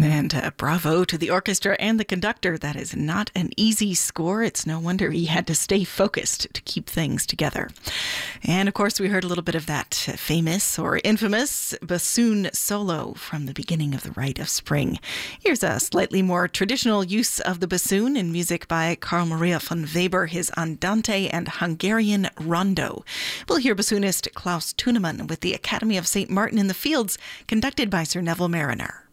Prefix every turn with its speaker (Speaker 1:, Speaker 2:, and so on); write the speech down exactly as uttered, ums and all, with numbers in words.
Speaker 1: And uh, bravo to the orchestra and the conductor. That is not an easy score. It's no wonder he had to stay focused to keep things together. And of course, we heard a little bit of that famous or infamous bassoon solo from the beginning of The Rite of Spring. Here's a slightly more traditional use of the bassoon in music by Carl Maria von Weber, his Andante and Hungarian Rondo. We'll hear bassoonist Klaus Tunemann with the Academy of Saint Martin in the Fields, conducted by Sir Neville Mariner.